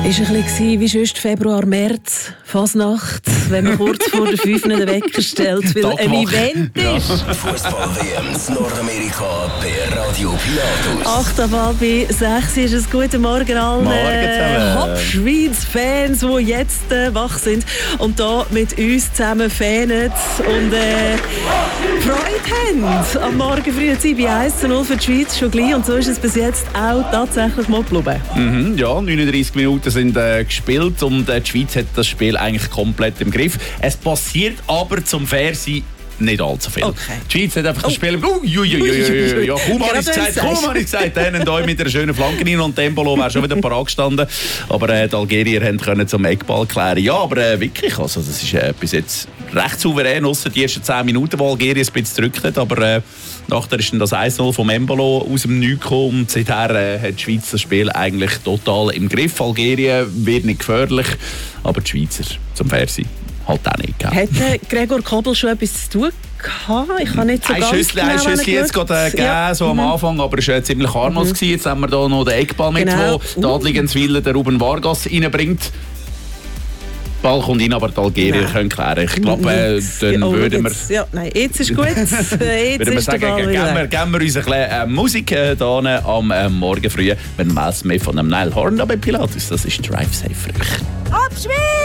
Es war ein bisschen wie sonst Februar, März, Fasnacht, wenn man kurz vor der 5 den Wecker stellt, weil ein Event ist. Fußball-WM in Nordamerika bei Radio Pilatus. 8:06 ist es. Guten Morgen allen Hop-Schweiz-Fans, die jetzt wach sind und hier mit uns zusammen fanen und Freude haben. Am Morgen früh bei 1:0 für die Schweiz schon gleich, und so ist es bis jetzt auch tatsächlich mal geblieben. Ja, 39 Minuten sind gespielt und die Schweiz hat das Spiel eigentlich komplett im Griff. Es passiert aber zum Fairsein nicht allzu viel. Okay. Die Schweiz hat einfach das Spiel. Ja, kaum habe ich gesagt, denen hier mit einer schönen Flanke rein, und Dembolo wäre schon wieder parat gestanden. Aber die Algerier können zum Eckball klären. Ja, aber wirklich, also das ist bis jetzt recht souverän, ausser die ersten 10 Minuten, wo Algerien ein bisschen gedrückt hat. Aber nachher ist dann das 1:0 vom Embolo aus dem Nichts gekommen, und seither hat die Schweiz das Spiel eigentlich total im Griff. Algerien wird nicht gefährlich, aber die Schweizer zum Fairsein halt auch nicht. Hätte Gregor Kobel schon etwas zu tun gehabt? Ich habe nicht so ganz genau ein Schüssel jetzt gerade gegeben, so am Anfang, aber es war ziemlich harmlos gewesen. Jetzt haben wir hier noch den Eckball mit, wo die Adligenswille der Ruben Vargas reinbringt. Der Ball kommt rein, aber die Algerier können klären. Ich glaube, dann würden wir... Ja, nein, jetzt ist gut. Jetzt würden wir sagen, geben wir uns ein bisschen Musik hier am Morgen früh. Wir melden mehr von einem Nile Horn bei Pilatus. Das ist Drive Safe. Ab Schweiz!